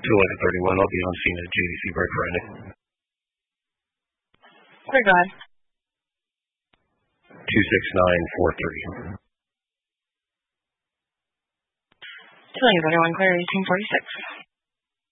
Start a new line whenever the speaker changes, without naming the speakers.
211:31. I'll be on scene at GDC Bright Friday.
Clear, go ahead.
26943.
211:31, clear, 1846.